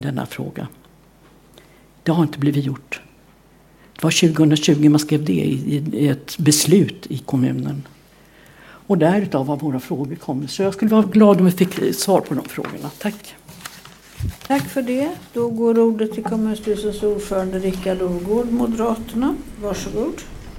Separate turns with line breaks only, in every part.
denna fråga. Det har inte blivit gjort. Det var 2020 man skrev det i ett beslut i kommunen. Och därutav var våra frågor kommer. Så jag skulle vara glad om vi fick svar på de frågorna. Tack.
Tack för det. Då går ordet till kommunstyrelsens ordförande Rickard Olgård, Moderaterna. Varsågod.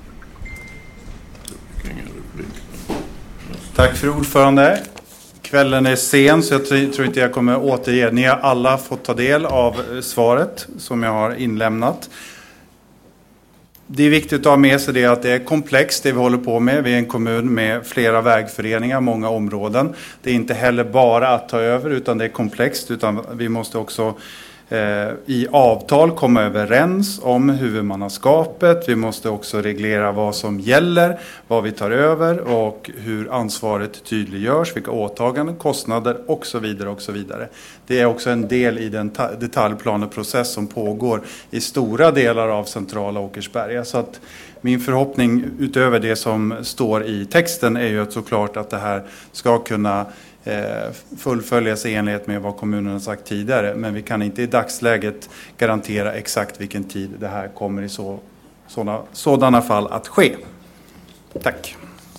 Tack för ordförande. Kvällen är sen så jag tror inte jag kommer återge. Ni har alla fått ta del av svaret som jag har inlämnat. Det är viktigt att ha med sig det att det är komplext det vi håller på med. Vi är en kommun med flera vägföreningar, många områden. Det är inte heller bara att ta över utan det är komplext. Utan vi måste också i avtal komma överens om huvudmannaskapet. Vi måste också reglera vad som gäller, vad vi tar över och hur ansvaret tydliggörs, vilka åtaganden, kostnader och så vidare och så vidare. Det är också en del i den detaljplaneprocess som pågår i stora delar av centrala Åkersberga. Så att min förhoppning utöver det som står i texten är ju att såklart att det här ska kunna fullföljas i enlighet med vad kommunen har sagt tidigare. Men vi kan inte i dagsläget garantera exakt vilken tid det här kommer i sådana fall att ske. Tack.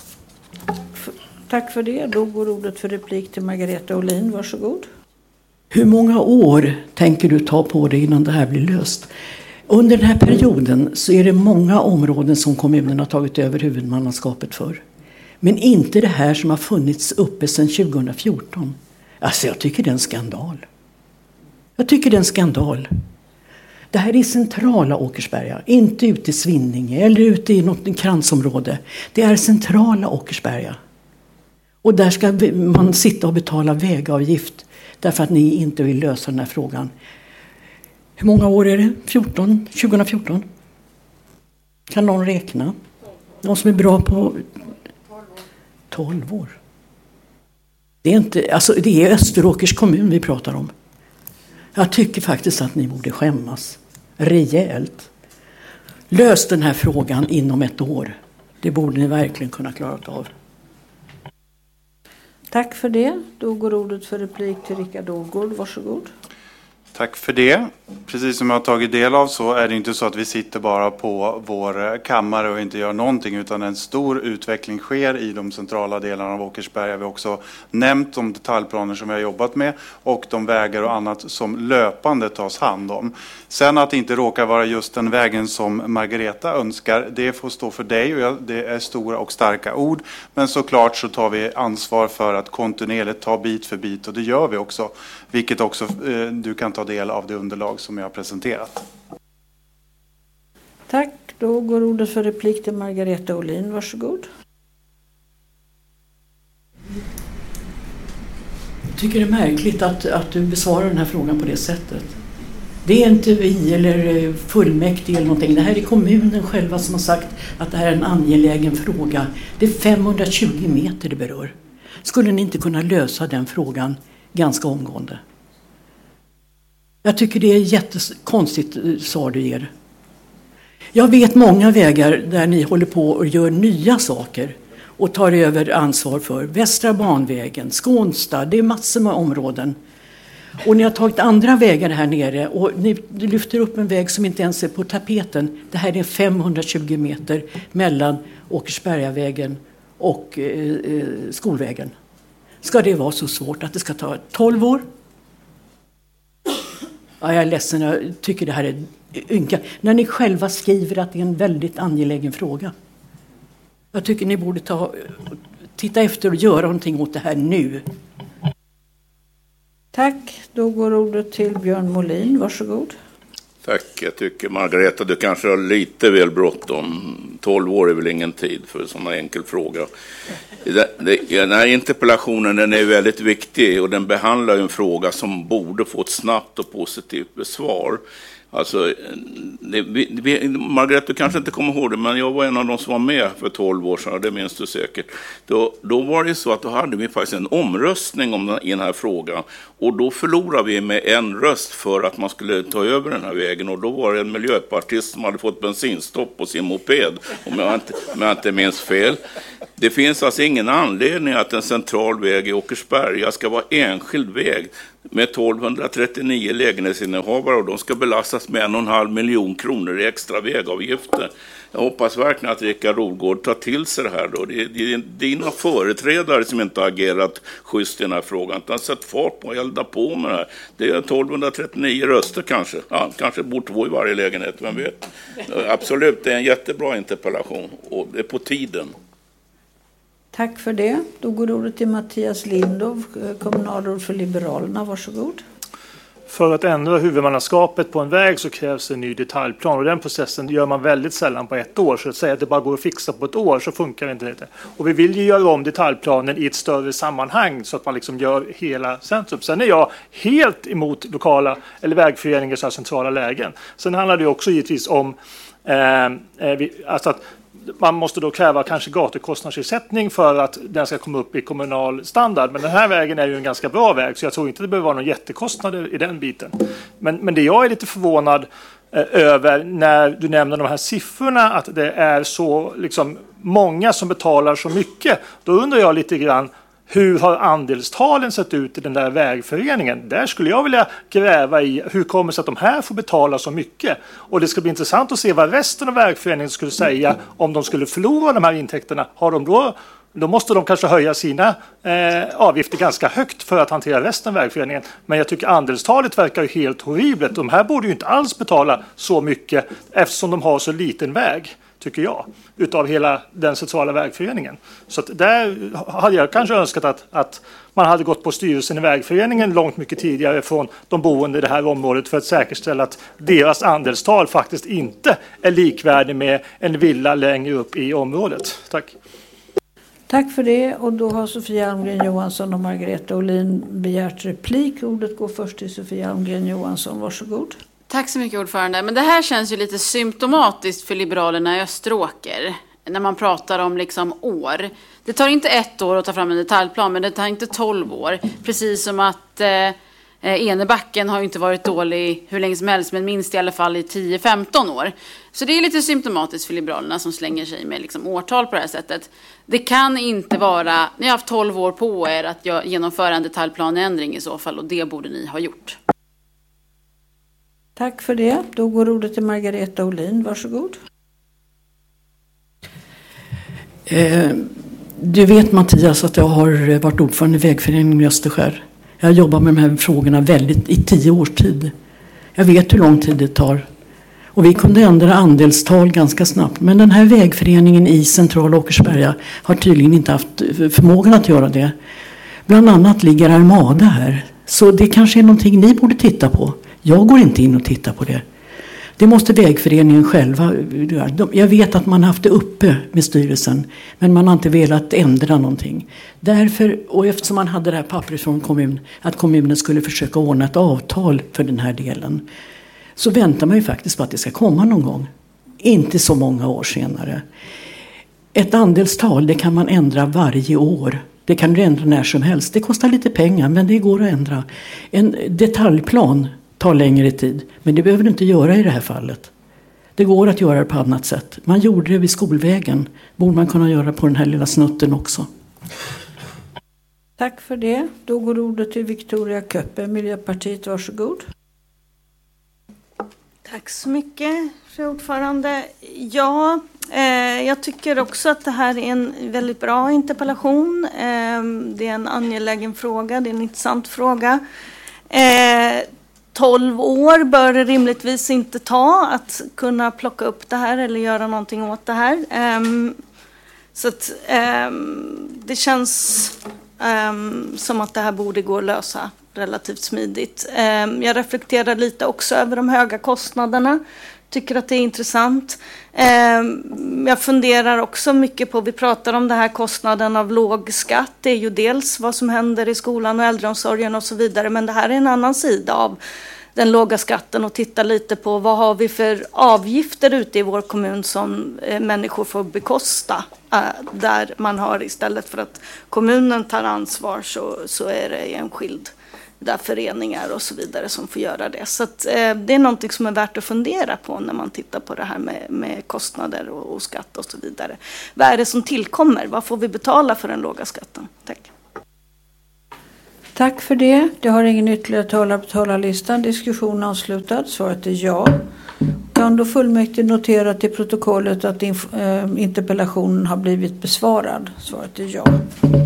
Tack för det. Då går ordet för replik till Margareta Olin. Varsågod.
Hur många år tänker du ta på dig innan det här blir löst? Under den här perioden så är det många områden som kommunen har tagit över huvudmannaskapet för. Men inte det här som har funnits uppe sedan 2014. Alltså jag tycker det är en skandal. Det här är centrala Åkersberga. Inte ute i Svinninge eller ute i något kransområde. Det är centrala Åkersberga. Och där ska man sitta och betala vägavgift. Därför att ni inte vill lösa den här frågan. Hur många år är det? 2014? Kan någon räkna? Någon som är bra på 12 år. Det är Österåkers kommun vi pratar om. Jag tycker faktiskt att ni borde skämmas rejält. Lös den här frågan inom ett år. Det borde ni verkligen kunna klara av.
Tack för det. Då går ordet för replik till Rickard Olgård. Varsågod.
Tack för det. Precis som jag har tagit del av så är det inte så att vi sitter bara på vår kammare och inte gör någonting utan en stor utveckling sker i de centrala delarna av Åkersberga. Vi har också nämnt de detaljplaner som vi har jobbat med och de vägar och annat som löpande tas hand om. Sen att det inte råkar vara just den vägen som Margareta önskar, det får stå för dig och det är stora och starka ord. Men såklart så tar vi ansvar för att kontinuerligt ta bit för bit och det gör vi också. Vilket också du kan ta del av det underlag som jag har presenterat.
Tack. Då går ordet för replik till Margareta Olin. Varsågod.
Jag tycker det är märkligt att du besvarar den här frågan på det sättet. Det är inte vi eller fullmäktige eller någonting. Det här är kommunen själva som har sagt att det här är en angelägen fråga. Det är 520 meter det berör. Skulle ni inte kunna lösa den frågan ganska omgående? Jag tycker det är jättekonstigt svar du ger. Jag vet många vägar där ni håller på och gör nya saker och tar över ansvar för. Västra banvägen, Skånsta, det är massor med områden. Och ni har tagit andra vägar här nere och ni lyfter upp en väg som inte ens är på tapeten. Det här är 520 meter mellan Åkersbergavägen och skolvägen. Ska det vara så svårt att det ska ta 12 år? Ja, jag är ledsen, jag tycker det här är ynka. När ni själva skriver att det är en väldigt angelägen fråga. Jag tycker ni borde titta efter och göra någonting åt det här nu.
Tack. Då går ordet till Björn Molin. Varsågod.
Tack. Jag tycker Margareta, du kanske har lite väl bråttom. 12 år är väl ingen tid för en sån här enkel fråga. Den här interpellationen den är väldigt viktig och den behandlar en fråga som borde få ett snabbt och positivt besvar. Alltså, Margareta, du kanske inte kommer ihåg det, men jag var en av de som var med för 12 år sedan, det minns du säkert. Då var det så att då hade vi faktiskt en omröstning i den här frågan och då förlorade vi med en röst för att man skulle ta över den här vägen och då var det en miljöpartist som hade fått bensinstopp på sin moped, om jag inte minns fel. Det finns alltså ingen anledning att en central väg i Åkersberga ska vara enskild väg med 1239 lägenhetsinnehavare och de ska belastas med 1,5 miljon kronor i extra vägavgifter. Jag hoppas verkligen att Rickard Rogård tar till sig det här då. Det är dina företrädare som inte har agerat schysst i den här frågan. Utan sätt fart på och elda på med det här. Det är 1239 röster kanske. Ja, kanske bor 2 i varje lägenhet, vem vet. Absolut, det är en jättebra interpellation och det är på tiden.
Tack för det. Då går ordet till Mattias Lindov, kommunalråd för Liberalerna. Varsågod.
För att ändra huvudmannaskapet på en väg så krävs en ny detaljplan och den processen gör man väldigt sällan på 1 år. Så att säga att det bara går att fixa på 1 år så funkar det inte. Och vi vill ju göra om detaljplanen i ett större sammanhang så att man liksom gör hela centrum. Sen är jag helt emot lokala eller vägföreningar så här centrala lägen. Sen handlar det också givetvis om alltså att man måste då kräva kanske gatukostnadsersättning för att den ska komma upp i kommunal standard. Men den här vägen är ju en ganska bra väg så jag tror inte det behöver vara någon jättekostnader i den biten. Men det jag är lite förvånad över när du nämner de här siffrorna att det är så liksom många som betalar så mycket. Då undrar jag lite grann hur har andelstalen sett ut i den där vägföreningen? Där skulle jag vilja gräva i hur kommer det sig att de här får betala så mycket? Och det ska bli intressant att se vad resten av vägföreningen skulle säga om de skulle förlora de här intäkterna. Har de då måste de kanske höja sina avgifter ganska högt för att hantera resten av vägföreningen. Men jag tycker andelstalet verkar ju helt horribelt. De här borde ju inte alls betala så mycket eftersom de har så liten väg, tycker jag, utav hela den centrala vägföreningen. Så att där hade jag kanske önskat att man hade gått på styrelsen i vägföreningen långt mycket tidigare från de boende i det här området för att säkerställa att deras andelstal faktiskt inte är likvärdig med en villa längre upp i området. Tack.
Tack för det. Och då har Sofia Almgren Johansson och Margareta Olin begärt replik. Ordet går först till Sofia Almgren Johansson. Varsågod.
Tack så mycket, ordförande. Men det här känns ju lite symptomatiskt för Liberalerna i Österåker. När man pratar om liksom år. Det tar inte 1 år att ta fram en detaljplan, men det tar inte 12 år. Precis som att Enebacken har ju inte varit dålig hur länge som helst, men minst i alla fall i 10-15 år. Så det är lite symptomatiskt för Liberalerna som slänger sig med liksom årtal på det här sättet. Det kan inte vara, ni har haft 12 år på er att genomföra en detaljplanändring i så fall, och det borde ni ha gjort.
Tack för det. Då går ordet till Margareta Olin. Varsågod.
Du vet, Mattias, att jag har varit ordförande i vägföreningen i Österskär. Jag har jobbat med de här frågorna i 10 års tid. Jag vet hur lång tid det tar. Och vi kunde ändra andelstal ganska snabbt. Men den här vägföreningen i centrala Åkersberga har tydligen inte haft förmågan att göra det. Bland annat ligger Armada här. Så det kanske är någonting ni borde titta på. Jag går inte in och tittar på det. Det måste vägföreningen själva göra. Jag vet att man haft det uppe med styrelsen, men man har inte velat ändra någonting. Därför, och eftersom man hade det här pappret från kommunen, att kommunen skulle försöka ordna ett avtal för den här delen, så väntar man ju faktiskt på att det ska komma någon gång. Inte så många år senare. Ett andelstal, det kan man ändra varje år. Det kan du ändra när som helst. Det kostar lite pengar, men det går att ändra. En detaljplan tar längre tid, men det behöver du inte göra i det här fallet. Det går att göra det på annat sätt. Man gjorde det vid skolvägen. Borde man kunna göra på den här lilla snutten också.
Tack för det. Då går ordet till Victoria Köppe, Miljöpartiet. Varsågod.
Tack så mycket, fru ordförande. Ja, jag tycker också att det här är en väldigt bra interpellation. Det är en angelägen fråga, det är en intressant fråga. 12 år bör det rimligtvis inte ta att kunna plocka upp det här eller göra någonting åt det här. Så att det känns som att det här borde gå att lösa relativt smidigt. Jag reflekterar lite också över de höga kostnaderna. Tycker att det är intressant. Jag funderar också mycket på, vi pratar om det här kostnaden av låg skatt. Det är ju dels vad som händer i skolan och äldreomsorgen och så vidare. Men det här är en annan sida av den låga skatten, och titta lite på vad har vi för avgifter ute i vår kommun som människor får bekosta. Där man har, istället för att kommunen tar ansvar så är det enskild föreningar och så vidare som får göra det. Så att, det är någonting som är värt att fundera på när man tittar på det här med kostnader och skatt och så vidare. Vad är det som tillkommer? Vad får vi betala för den låga skatten? Tack.
Tack för det. Det har ingen ytterligare talare på talarlistan. Diskussionen avslutad. Svaret är ja. Kan då fullmäktige notera till protokollet att interpellationen har blivit besvarad? Svaret är ja.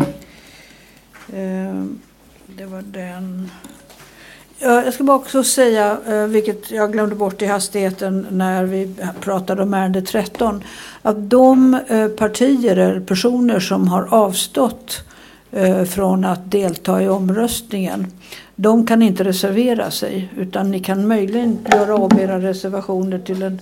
Det var den. Jag ska bara också säga, vilket jag glömde bort i hastigheten när vi pratade om ärende 13, att de partier eller personer som har avstått från att delta i omröstningen, de kan inte reservera sig, utan ni kan möjligen göra om era reservationer till en...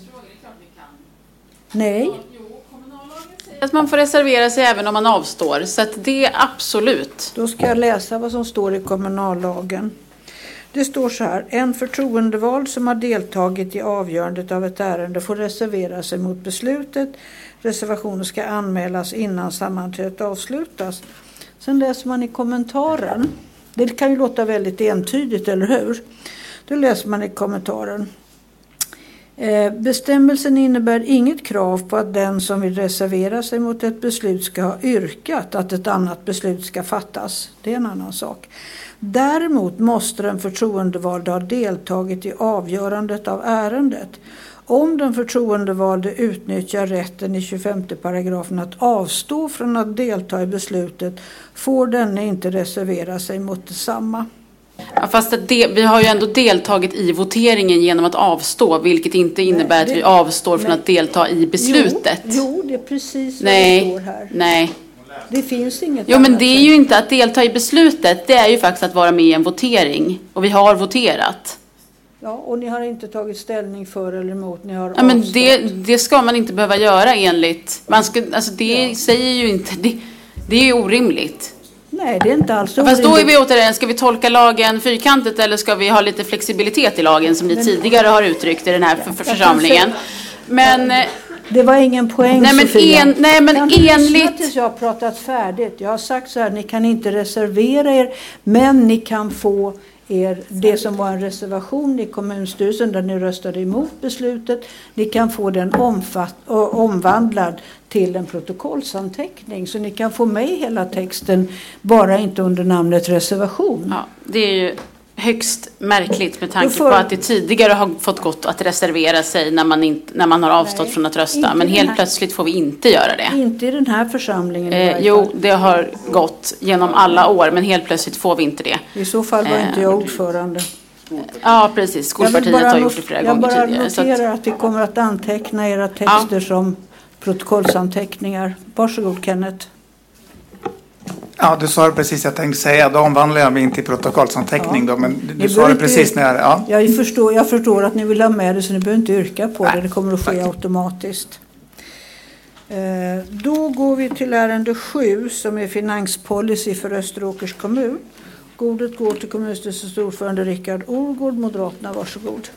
Nej.
Att man får reservera sig även om man avstår, så att det är absolut.
Då ska jag läsa vad som står i kommunallagen. Det står så här: en förtroendevald som har deltagit i avgörandet av ett ärende får reservera sig mot beslutet. Reservationen ska anmälas innan sammanträdet avslutas. Sen läser man i kommentaren. Det kan ju låta väldigt entydigt, eller hur? Då läser man i kommentaren. Bestämmelsen innebär inget krav på att den som vill reservera sig mot ett beslut ska ha yrkat att ett annat beslut ska fattas. Det är en annan sak. Däremot måste den förtroendevalde ha deltagit i avgörandet av ärendet. Om den förtroendevalde utnyttjar rätten i 25 paragrafen att avstå från att delta i beslutet får denne inte reservera sig mot detsamma.
Ja, fast vi har ju ändå deltagit i voteringen genom att avstå, vilket inte innebär att vi avstår från att delta i beslutet.
Jo, det är precis vad det står här.
Nej.
Det finns inget
Jo, men det är ju inte att delta i beslutet, det är ju faktiskt att vara med i en votering. Och vi har voterat.
Ja, och ni har inte tagit ställning för eller emot, ni har
ja, men det ska man inte behöva göra enligt. Säger ju inte, det är ju orimligt.
Nej, det är inte alls orimligt.
Fast då är vi återigen, ska vi tolka lagen fyrkantigt eller ska vi ha lite flexibilitet i lagen som ni tidigare har uttryckt i den här församlingen? Men...
Det var ingen poäng,
nej, men
Sofia.
Nej, men
enligt... tills jag har pratat färdigt. Jag har sagt så här, ni kan inte reservera er, men ni kan få det som var en reservation i kommunstyrelsen där ni röstade emot beslutet. Ni kan få den omvandlad till en protokollsanteckning. Så ni kan få med hela texten, bara inte under namnet reservation.
Ja, det är ju högst märkligt med tanke på att det tidigare har fått gått att reservera sig när man har avstått från att rösta. Men helt plötsligt får vi inte göra det.
Inte i den här församlingen.
Jo, det har gått genom alla år, men helt plötsligt får vi inte det.
I så fall var inte jag ordförande.
Ja, precis. Skolpartiet har gjort det flera gånger tidigare.
Jag bara noterar att vi kommer att anteckna era texter som protokollsanteckningar. Varsågod, Kenneth.
Ja, du sa det precis jag tänkte säga. Då omvandlar jag mig inte i protokollsanteckning då, men du sa det precis när jag... Ja.
Jag förstår att ni vill ha med det, så ni behöver inte yrka på det. Det kommer att ske automatiskt. Då går vi till ärende 7 som är finanspolicy för Österåkers kommun. Ordet går till kommunstyrelsens ordförande Rickard Orgård, Moderaterna. Varsågod.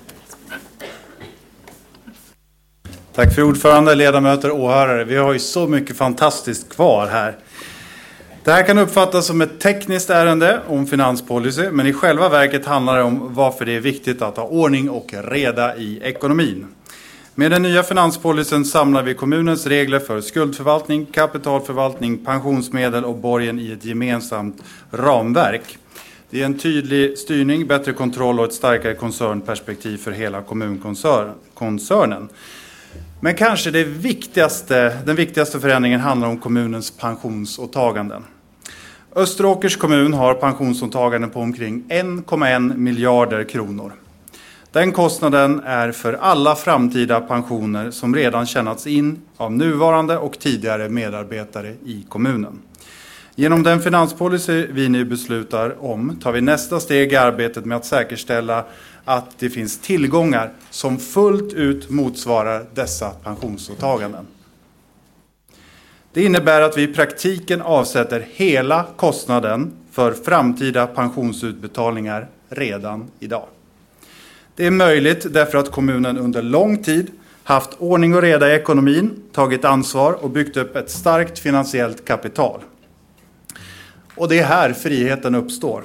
Tack för ordförande, ledamöter och åhörare. Vi har ju så mycket fantastiskt kvar här. Det här kan uppfattas som ett tekniskt ärende om finanspolicy, men i själva verket handlar det om varför det är viktigt att ha ordning och reda i ekonomin. Med den nya finanspolicyn samlar vi kommunens regler för skuldförvaltning, kapitalförvaltning, pensionsmedel och borgen i ett gemensamt ramverk. Det är en tydlig styrning, bättre kontroll och ett starkare koncernperspektiv för hela kommunkoncernen. Men kanske den viktigaste förändringen handlar om kommunens pensionsåtaganden. Österåkers kommun har pensionsåtaganden på omkring 1,1 miljarder kronor. Den kostnaden är för alla framtida pensioner som redan tjänats in av nuvarande och tidigare medarbetare i kommunen. Genom den finanspolicy vi nu beslutar om tar vi nästa steg i arbetet med att säkerställa att det finns tillgångar som fullt ut motsvarar dessa pensionsåtaganden. Det innebär att vi i praktiken avsätter hela kostnaden för framtida pensionsutbetalningar redan idag. Det är möjligt därför att kommunen under lång tid haft ordning och reda i ekonomin, tagit ansvar och byggt upp ett starkt finansiellt kapital. Och det är här friheten uppstår.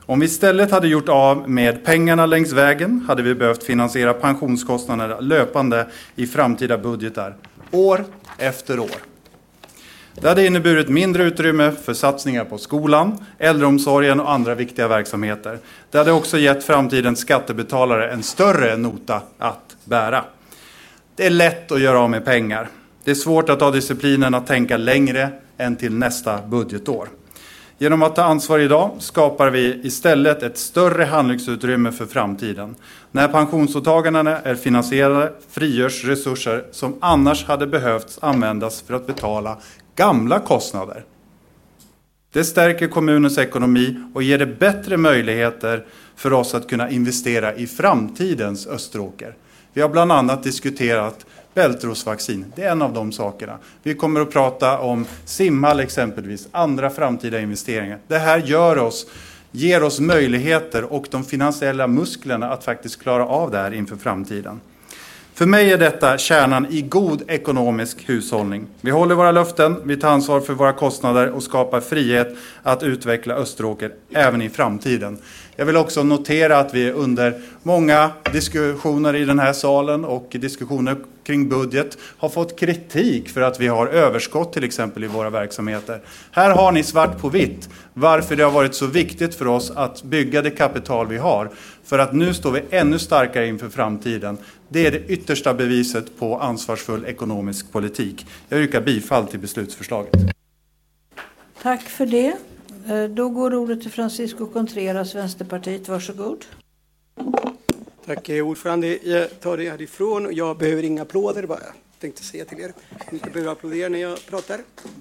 Om vi istället hade gjort av med pengarna längs vägen hade vi behövt finansiera pensionskostnaderna löpande i framtida budgetar, år efter år. Det hade inneburit mindre utrymme för satsningar på skolan, äldreomsorgen och andra viktiga verksamheter. Det hade också gett framtidens skattebetalare en större nota att bära. Det är lätt att göra av med pengar. Det är svårt att ha disciplinen att tänka längre än till nästa budgetår. Genom att ta ansvar idag skapar vi istället ett större handlingsutrymme för framtiden. När pensionsåtagandena är finansierade frigörs resurser som annars hade behövts användas för att betala gamla kostnader. Det stärker kommunens ekonomi och ger det bättre möjligheter för oss att kunna investera i framtidens Österåker. Vi har bland annat diskuterat bältros-vaccin. Det är en av de sakerna. Vi kommer att prata om simhall exempelvis, andra framtida investeringar. Det här ger oss möjligheter och de finansiella musklerna att faktiskt klara av det här inför framtiden. För mig är detta kärnan i god ekonomisk hushållning. Vi håller våra löften, vi tar ansvar för våra kostnader och skapar frihet att utveckla Österåker även i framtiden. Jag vill också notera att vi under många diskussioner i den här salen och diskussioner kring budget har fått kritik för att vi har överskott till exempel i våra verksamheter. Här har ni svart på vitt varför det har varit så viktigt för oss att bygga det kapital vi har. För att nu står vi ännu starkare inför framtiden. Det är det yttersta beviset på ansvarsfull ekonomisk politik. Jag yrkar bifall till beslutsförslaget.
Tack för det. Då går ordet till Francisco Contreras, Vänsterpartiet. Varsågod.
Tack ordförande. Jag tar det härifrån. Jag behöver inga applåder bara. Jag tänkte säga till er. Jag inte behöver applådera när jag pratar.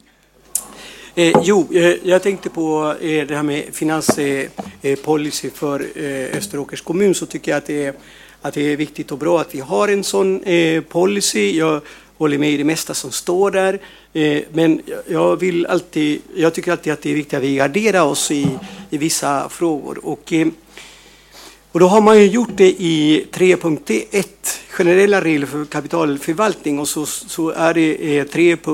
Jag tänkte på det här med finanspolicy för Österåkers kommun, så tycker jag att det är viktigt och bra att vi har en sån policy. Jag håller med i det mesta som står där, men jag tycker alltid att det är viktigt att vi garderar oss i vissa frågor. Och då har man ju gjort det i 3.1, generella regler för kapitalförvaltning, och så är det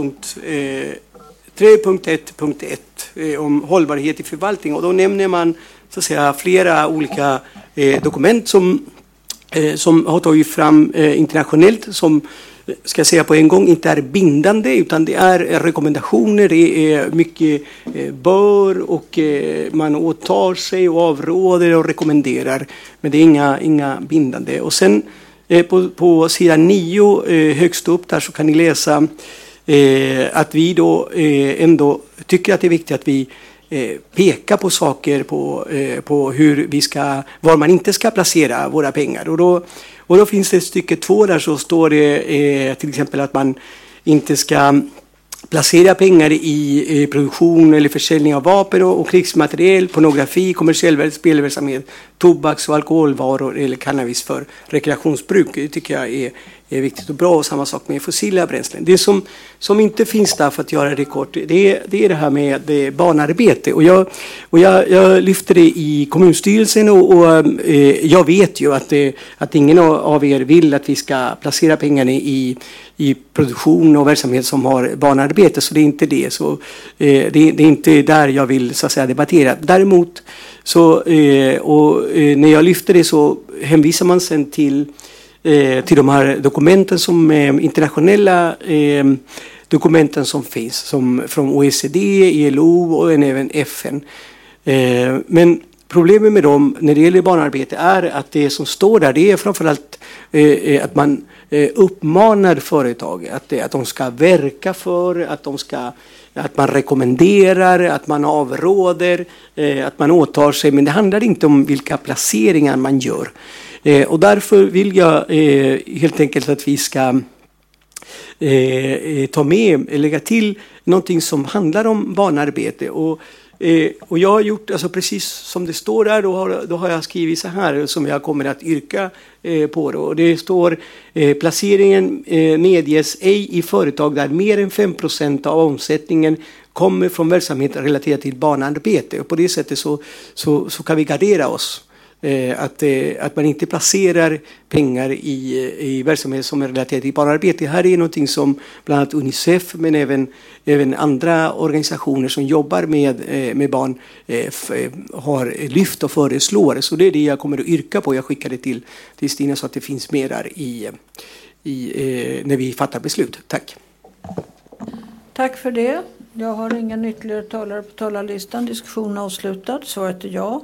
3.1.1 om hållbarhet i förvaltning, och då nämner man så att säga flera olika dokument som har tagit fram internationellt, som ska jag säga på en gång inte är bindande, utan det är rekommendationer, det är mycket bör, och man åtar sig och avråder och rekommenderar, men det är inga bindande. Och sen på sidan 9 högst upp där så kan ni läsa att vi då ändå tycker att det är viktigt att vi pekar på saker på var man inte ska placera våra pengar. Och då finns det stycke 2 där, så står det till exempel att man inte ska placera pengar i produktion eller försäljning av vapen och krigsmateriel, pornografi, kommersiell spelverksamhet, tobaks- och alkoholvaror eller cannabis för rekreationsbruk. Det tycker jag är viktigt och bra, och samma sak med fossila bränslen. Det som inte finns där, för att göra det kort, det är det här med barnarbete. Och jag lyfter det i kommunstyrelsen, och jag vet ju att ingen av er vill att vi ska placera pengarna i produktion och verksamhet som har barnarbete, så det är inte det. Så det är inte där jag vill så att säga debattera. Däremot så när jag lyfter det så hänvisar man sen till de här dokumenten, som internationella dokumenten som finns, som från OECD, ILO och även FN. Men problemet med dem när det gäller barnarbete är att det som står där, det är framförallt att man uppmanar företag att de ska verka för, att man rekommenderar, att man avråder, att man åtar sig, men det handlar inte om vilka placeringar man gör. Och därför vill jag helt enkelt att vi ska lägga till någonting som handlar om barnarbete. Och jag har gjort, alltså precis som det står där, då har jag skrivit så här som jag kommer att yrka på. Och det står placeringen medges ej i företag där mer än 5% av omsättningen kommer från verksamhet relaterad till barnarbete. Och på det sättet så kan vi gardera oss. att man inte placerar pengar i verksamhet som är relaterad till barnarbete. Det här är någonting som bland annat UNICEF men även andra organisationer som jobbar med barn har lyft och föreslår. Så det är det jag kommer att yrka på. Jag skickar det till Stina så att det finns mer där när vi fattar beslut. Tack.
Tack för det. Jag har ingen ytterligare talare på talarlistan. Diskussionen avslutad. Svaret är ja.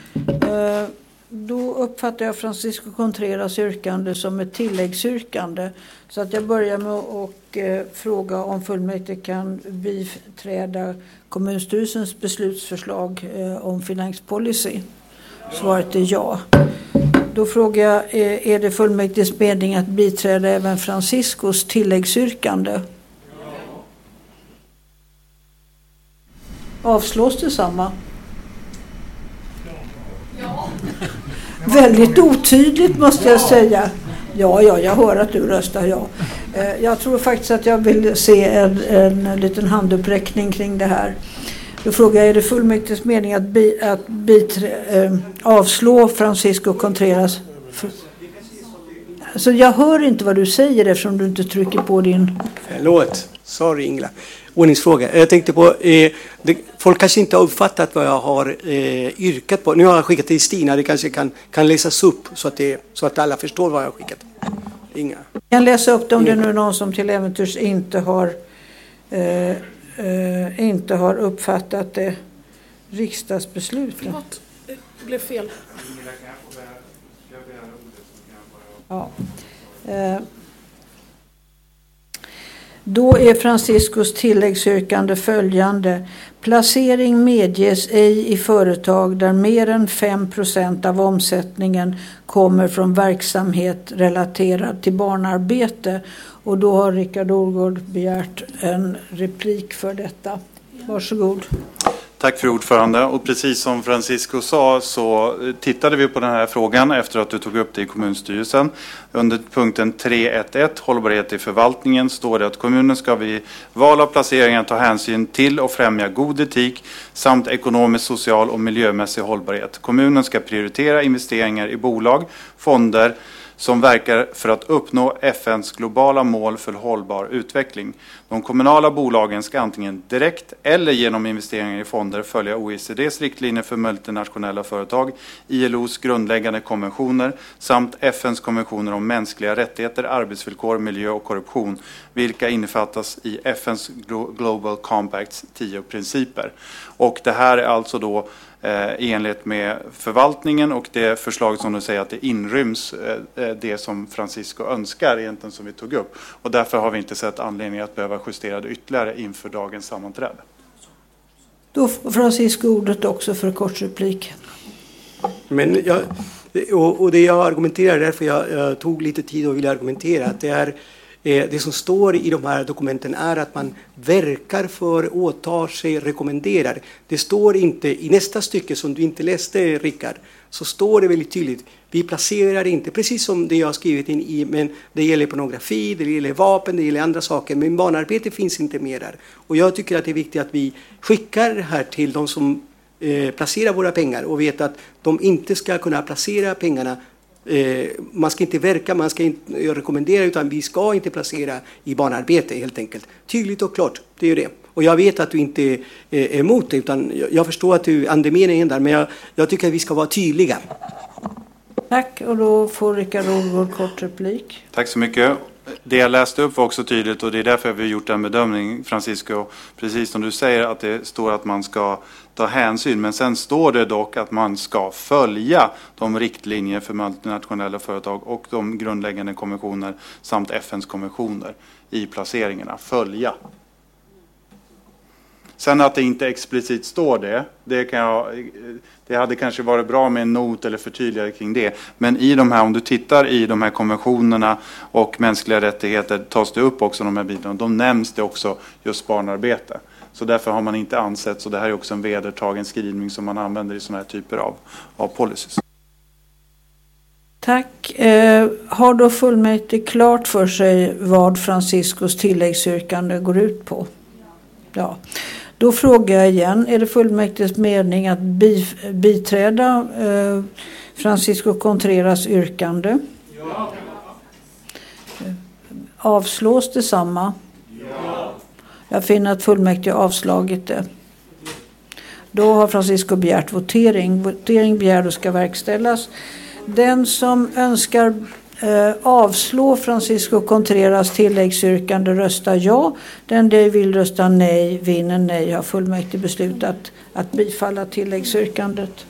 Då uppfattar jag Francisco Contreras yrkande som ett tilläggsyrkande. Så att jag börjar med att fråga om fullmäktige kan biträda kommunstyrelsens beslutsförslag om finanspolicy. Svaret är ja. Då frågar jag, är det fullmäktiges mening att biträda även Franciscos tilläggsyrkande? Avslås det samma? Ja. Väldigt otydligt måste jag säga. Ja, jag hör att du röstar ja. Jag tror faktiskt att jag vill se en liten handuppräckning kring det här. Då frågar jag, är det fullmäktiges mening att avslå Francisco Contreras? Så jag hör inte vad du säger eftersom du inte trycker på din...
Förlåt. Sorry Ingela. Ordningsfråga. Jag tänkte på, folk kanske inte har uppfattat vad jag har yrkat på. Nu har jag skickat till Stina, det kanske kan läsas upp så att alla förstår vad jag har skickat. Inga.
Jag kan läsa upp det om det nu är någon som till äventyrs inte har uppfattat det riksdagsbeslutet.
Förlåt, det blev fel.
Ja. Då är Franciscos tilläggsyrkande följande. Placering medges ej i företag där mer än 5% av omsättningen kommer från verksamhet relaterad till barnarbete. Och då har Rickard Orgård begärt en replik för detta. Varsågod.
Tack för ordförande. Och precis som Francisco sa så tittade vi på den här frågan efter att du tog upp det i kommunstyrelsen. Under punkten 3.1.1 hållbarhet i förvaltningen står det att kommunen ska vid val av placeringar ta hänsyn till och främja god etik samt ekonomisk, social och miljömässig hållbarhet. Kommunen ska prioritera investeringar i bolag, fonder som verkar för att uppnå FN:s globala mål för hållbar utveckling. De kommunala bolagen ska antingen direkt eller genom investeringar i fonder följa OECD:s riktlinjer för multinationella företag, ILO:s grundläggande konventioner samt FN:s konventioner om mänskliga rättigheter, arbetsvillkor, miljö och korruption, vilka innefattas i FN:s Global Compacts 10 principer. Och det här är alltså då i enlighet med förvaltningen och det förslag som du säger att det inryms det som Francisco önskar egentligen som vi tog upp. Och därför har vi inte sett anledning att behöva justera det ytterligare inför dagens sammanträde.
Då får Francisco ordet också för kort replik.
Men det jag argumenterar, därför jag tog lite tid och ville argumentera, att det som står i de här dokumenten är att man verkar för, åtar sig, rekommenderar. Det står inte, i nästa stycke som du inte läste Rickard, så står det väldigt tydligt, vi placerar inte, precis som det jag har skrivit in i, men det gäller pornografi, det gäller vapen, det gäller andra saker, men barnarbete finns inte mer där. Och jag tycker att det är viktigt att vi skickar det här till de som placerar våra pengar och vet att de inte ska kunna placera pengarna. Man ska inte verka, man ska inte rekommendera, utan vi ska inte placera i barnarbete helt enkelt. Tydligt och klart, det är ju det. Och jag vet att du inte är emot det, utan jag förstår att du andemeningen där, men jag tycker att vi ska vara tydliga.
Tack, och då får Rickard Orgård kort replik.
Tack så mycket. Det jag läste upp var också tydligt och det är därför vi har gjort en bedömning, Francisco. Precis som du säger att det står att man ska ta hänsyn, men sen står det dock att man ska följa de riktlinjer för multinationella företag och de grundläggande konventioner samt FN:s konventioner i placeringarna. Följa. Sen att det inte explicit står det hade kanske varit bra med en not eller förtydligande kring det. Men i de här, om du tittar i de här konventionerna och mänskliga rättigheter tas det upp också de här bitarna. De nämns det också just barnarbete. Så därför har man inte ansett, så det här är också en vedertagen skrivning som man använder i sådana här typer av policies.
Tack. Har då fullmäktige klart för sig vad Franciscos tilläggsyrkande går ut på? Ja. Då frågar jag igen, är det fullmäktiges mening att biträda Francisco Contreras yrkande? Ja. Avslås detsamma? Ja. Jag finner att fullmäktige avslagit det. Då har Francisco begärt votering. Votering begärd och ska verkställas. Den som önskar avslå Francisco Contreras tilläggsyrkande röstar ja. Den det vill rösta nej vinner nej. Har fullmäktige beslutat att bifalla tilläggsyrkandet.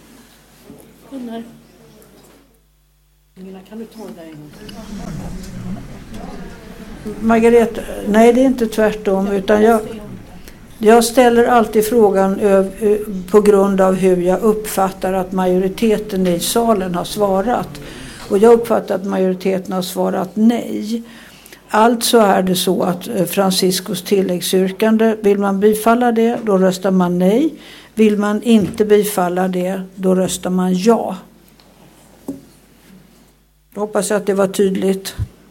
Kan du ta det en gång? Margareta, nej det är inte tvärtom utan jag ställer alltid frågan på grund av hur jag uppfattar att majoriteten i salen har svarat. Och jag uppfattar att majoriteten har svarat nej. Alltså är det så att Franciscos tilläggsyrkande, vill man bifalla det, då röstar man nej. Vill man inte bifalla det, då röstar man ja. Jag hoppas att det var tydligt.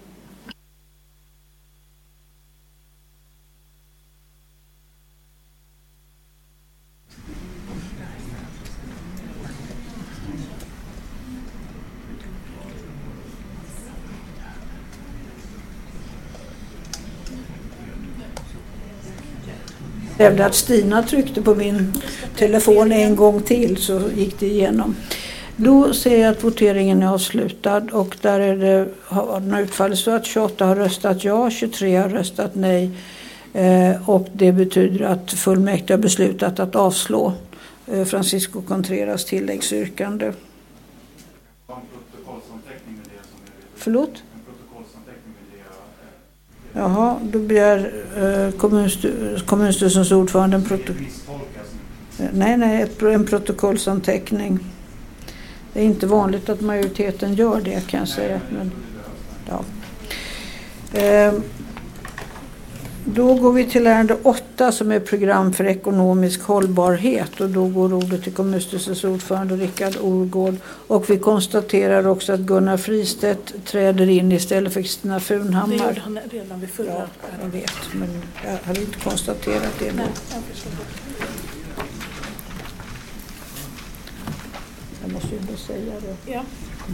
Efter att Stina tryckte på min telefon en gång till så gick det igenom. Då ser jag att voteringen är avslutad och där är det, har utfallit så att 28 har röstat ja, 23 har röstat nej och det betyder att fullmäktige har beslutat att avslå Francisco Contreras tilläggsyrkande. Förlåt? Jaha, då begär kommunstyrelsens ordförande en protokollsanteckning. Det är inte vanligt att majoriteten gör det kan jag säga. Men, ja. Då går vi till ärende 8 som är program för ekonomisk hållbarhet och då går ordet till kommunstyrelsens ordförande Rickard Orgård och vi konstaterar också att Gunnar Fristedt träder in istället för Kristina Funhammar. Det gjorde han redan vid förra. Ja, jag vet, men jag hade inte konstaterat det. Nej, jag måste ju ändå säga det. Ja.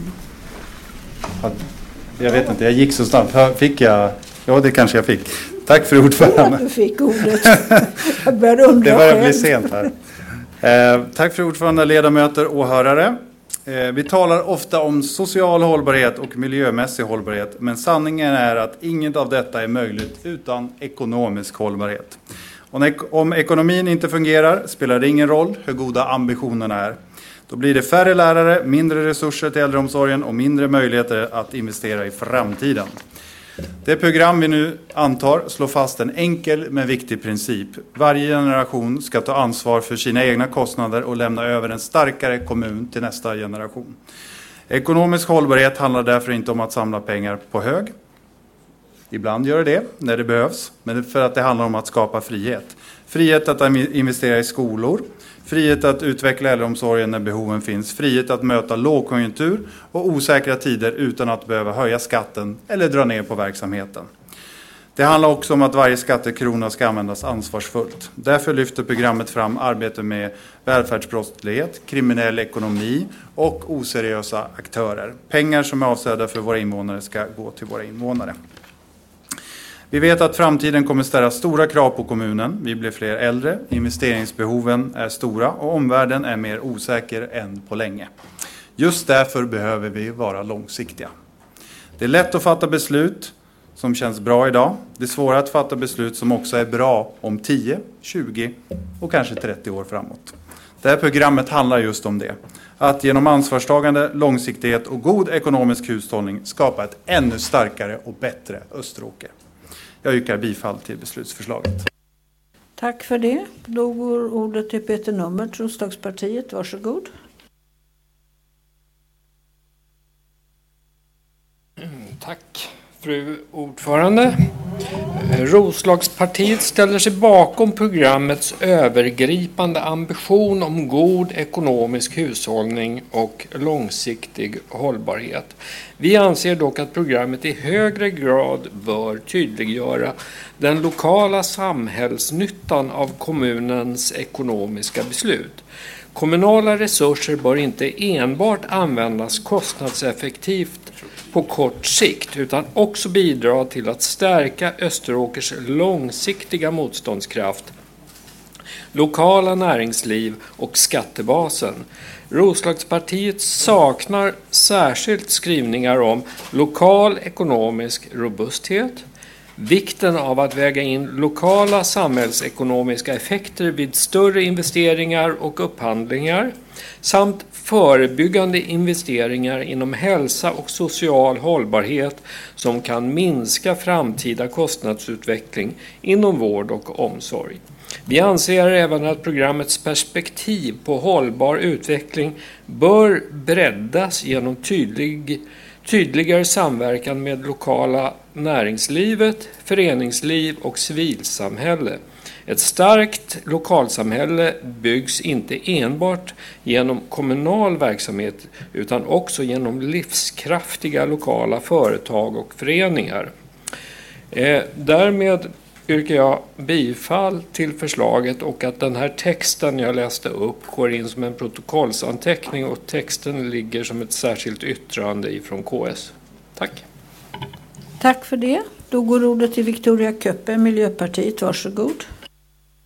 Jag vet inte, jag gick så snabbt. Fick jag? Ja, det kanske jag fick. Tack för ordförande.
Du fick ordet. Jag började undra
det börjar bli sent här. Tack för ordförande, ledamöter och åhörare. Vi talar ofta om social hållbarhet och miljömässig hållbarhet. Men sanningen är att inget av detta är möjligt utan ekonomisk hållbarhet. Om ekonomin inte fungerar spelar det ingen roll hur goda ambitionerna är. Då blir det färre lärare, mindre resurser till äldreomsorgen och mindre möjligheter att investera i framtiden. Det program vi nu antar slår fast en enkel men viktig princip. Varje generation ska ta ansvar för sina egna kostnader och lämna över en starkare kommun till nästa generation. Ekonomisk hållbarhet handlar därför inte om att samla pengar på hög. Ibland gör det när det behövs, men för att det handlar om att skapa frihet. Frihet att investera i skolor, frihet att utveckla äldreomsorgen när behoven finns, frihet att möta lågkonjunktur och osäkra tider utan att behöva höja skatten eller dra ner på verksamheten. Det handlar också om att varje skattekrona ska användas ansvarsfullt. Därför lyfter programmet fram arbete med välfärdsbrottslighet, kriminell ekonomi och oseriösa aktörer. Pengar som är avsedda för våra invånare ska gå till våra invånare. Vi vet att framtiden kommer ställa stora krav på kommunen. Vi blir fler äldre, investeringsbehoven är stora och omvärlden är mer osäker än på länge. Just därför behöver vi vara långsiktiga. Det är lätt att fatta beslut som känns bra idag. Det är svårare att fatta beslut som också är bra om 10, 20 och kanske 30 år framåt. Det här programmet handlar just om det. Att genom ansvarstagande, långsiktighet och god ekonomisk hushållning skapa ett ännu starkare och bättre Österåker. Jag yrkar bifall till beslutsförslaget.
Tack för det. Då går ordet till Peter Nummert, Roslagspartiet. Varsågod.
Tack, fru ordförande. Roslagspartiet ställer sig bakom programmets övergripande ambition om god ekonomisk hushållning och långsiktig hållbarhet. Vi anser dock att programmet i högre grad bör tydliggöra den lokala samhällsnyttan av kommunens ekonomiska beslut. Kommunala resurser bör inte enbart användas kostnadseffektivt på kort sikt utan också bidra till att stärka Österåkers långsiktiga motståndskraft, lokala näringsliv och skattebasen. Roslagspartiet saknar särskilt skrivningar om lokal ekonomisk robusthet, vikten av att väga in lokala samhällsekonomiska effekter vid större investeringar och upphandlingar samt förebyggande investeringar inom hälsa och social hållbarhet som kan minska framtida kostnadsutveckling inom vård och omsorg. Vi anser även att programmets perspektiv på hållbar utveckling bör breddas genom tydligare samverkan med lokala näringslivet, föreningsliv och civilsamhälle. Ett starkt lokalsamhälle byggs inte enbart genom kommunal verksamhet utan också genom livskraftiga lokala företag och föreningar. Därmed yrkar jag bifall till förslaget och att den här texten jag läste upp går in som en protokollsanteckning och texten ligger som ett särskilt yttrande ifrån KS. Tack.
Tack för det. Då går ordet till Victoria Köppe, Miljöpartiet. Varsågod.